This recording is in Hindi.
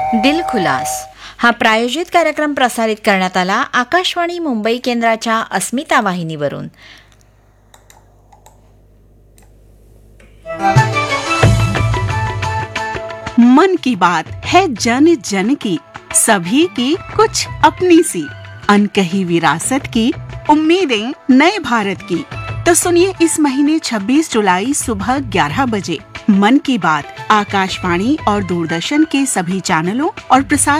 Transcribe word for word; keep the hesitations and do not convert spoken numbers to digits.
दिलखुलास हा प्रायोजित कार्यक्रम प्रसारित करण्यात आला आकाशवाणी मुंबई केंद्राच्या अस्मिता वाहिनीवरून. मन की बात है जन जन की, सभी की कुछ अपनी सी, अनकही विरासत की, उम्मीदें नए भारत की. तो सुनिए इस महीने छब्बीस जुलाई सुबह ग्यारह बजे मन की बात आकाशवाणी और दूरदर्शन के सभी चैनलों और प्रसार